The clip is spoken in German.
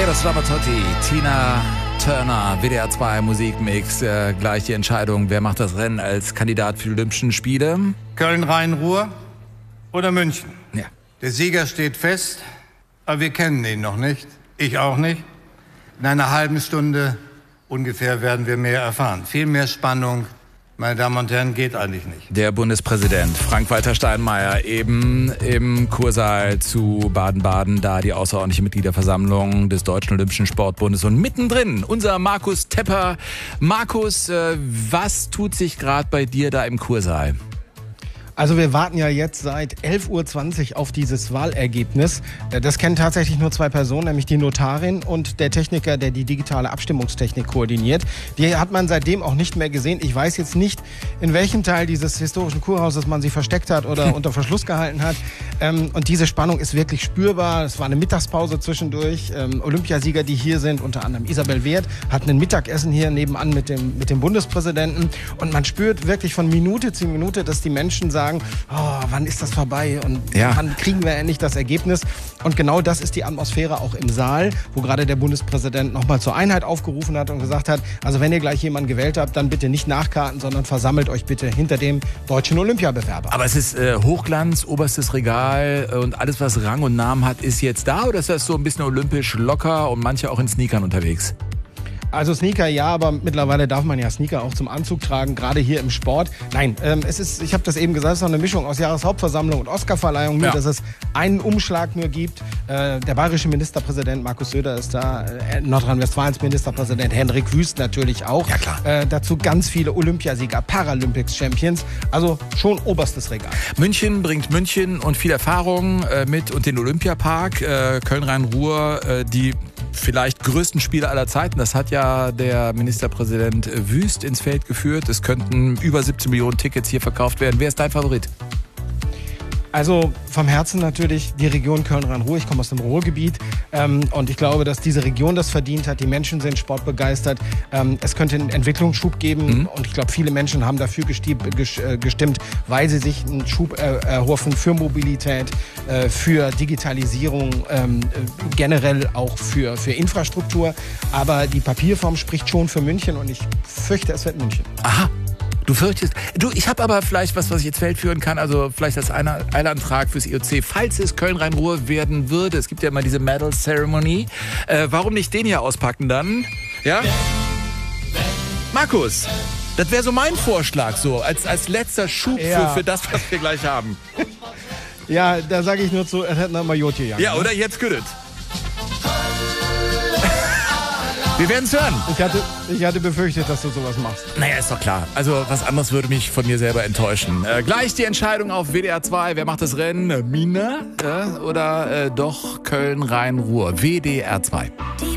Eros Ramazzotti, Tina Turner, WDR 2 Musikmix, gleich die Entscheidung, wer macht das Rennen als Kandidat für die Olympischen Spiele? Köln-Rhein-Ruhr oder München? Ja. Der Sieger steht fest, aber wir kennen ihn noch nicht. Ich auch nicht. In einer halben Stunde ungefähr werden wir mehr erfahren. Viel mehr Spannung, meine Damen und Herren, geht eigentlich nicht. Der Bundespräsident Frank-Walter Steinmeier eben im Kursaal zu Baden-Baden, da die außerordentliche Mitgliederversammlung des Deutschen Olympischen Sportbundes und mittendrin unser Markus Tepper. Markus, was tut sich gerade bei dir da im Kursaal? Also wir warten ja jetzt seit 11:20 Uhr auf dieses Wahlergebnis. Das kennen tatsächlich nur zwei Personen, nämlich die Notarin und der Techniker, der die digitale Abstimmungstechnik koordiniert. Die hat man seitdem auch nicht mehr gesehen. Ich weiß jetzt nicht, in welchem Teil dieses historischen Kurhauses man sie versteckt hat oder unter Verschluss gehalten hat. Und diese Spannung ist wirklich spürbar. Es war eine Mittagspause zwischendurch. Olympiasieger, die hier sind, unter anderem Isabel Wert, hatten ein Mittagessen hier nebenan mit dem Bundespräsidenten. Und man spürt wirklich von Minute zu Minute, dass die Menschen sagen, oh, wann ist das vorbei und wann kriegen wir endlich das Ergebnis? Und genau das ist die Atmosphäre auch im Saal, wo gerade der Bundespräsident nochmal zur Einheit aufgerufen hat und gesagt hat, also wenn ihr gleich jemanden gewählt habt, dann bitte nicht nachkarten, sondern versammelt euch bitte hinter dem deutschen Olympiabewerber. Aber es ist Hochglanz, oberstes Regal und alles, was Rang und Namen hat, ist jetzt da, oder ist das so ein bisschen olympisch locker und manche auch in Sneakern unterwegs? Also Sneaker ja, aber mittlerweile darf man ja Sneaker auch zum Anzug tragen, gerade hier im Sport. Nein, ich habe das eben gesagt, es ist noch eine Mischung aus Jahreshauptversammlung und Oscarverleihung, nur dass es einen Umschlag nur gibt. Der bayerische Ministerpräsident Markus Söder ist da, Nordrhein-Westfalens Ministerpräsident Hendrik Wüst natürlich auch. Ja, klar. Dazu ganz viele Olympiasieger, Paralympics-Champions, also schon oberstes Regal. München bringt München und viel Erfahrung mit und den Olympiapark, Köln-Rhein-Ruhr, die vielleicht größten Spiele aller Zeiten. Das hat ja der Ministerpräsident Wüst ins Feld geführt. Es könnten über 17 Millionen Tickets hier verkauft werden. Wer ist dein Favorit? Also vom Herzen natürlich die Region Köln-Rhein-Ruhr. Ich komme aus dem Ruhrgebiet und ich glaube, dass diese Region das verdient hat. Die Menschen sind sportbegeistert. Es könnte einen Entwicklungsschub geben und ich glaube, viele Menschen haben dafür gestimmt, weil sie sich einen Schub erhoffen für Mobilität, für Digitalisierung, generell auch für Infrastruktur. Aber die Papierform spricht schon für München und ich fürchte, es wird München. Aha. Du fürchtest. Ich habe aber vielleicht was ich ins Feld führen kann, also vielleicht als Eilantrag fürs IOC, falls es Köln-Rhein-Ruhr werden würde. Es gibt ja immer diese Medal Ceremony. Warum nicht den hier auspacken dann? Ja? Markus, das wäre so mein Vorschlag, so als letzter Schub für das, was wir gleich haben. Ja, da sage ich nur zu, er hätte noch mal Jotje jagen. Ja, oder jetzt güllet. Wir werden es hören. Ich hatte befürchtet, dass du sowas machst. Naja, ist doch klar. Also was anderes würde mich von mir selber enttäuschen. Gleich die Entscheidung auf WDR 2. Wer macht das Rennen? Mina oder doch Köln-Rhein-Ruhr? WDR 2.